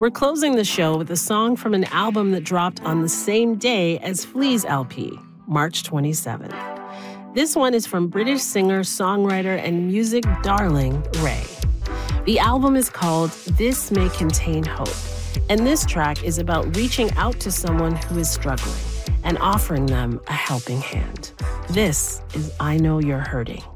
We're closing the show with a song from an album that dropped on the same day as Flea's LP, March 27th. This one is from British singer, songwriter, and music darling Ray. The album is called This May Contain Hope, and this track is about reaching out to someone who is struggling and offering them a helping hand. This is I Know You're Hurting.